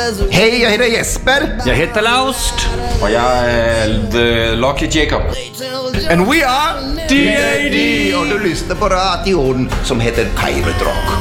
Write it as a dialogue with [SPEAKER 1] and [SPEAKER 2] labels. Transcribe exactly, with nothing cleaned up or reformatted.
[SPEAKER 1] Hej, jag heter Jesper.
[SPEAKER 2] Jag heter Laust.
[SPEAKER 3] Og jeg er The Lucky Jacob.
[SPEAKER 1] And we are
[SPEAKER 2] D A D.
[SPEAKER 1] Och du lyssnar på radion som heter Pirate Rock.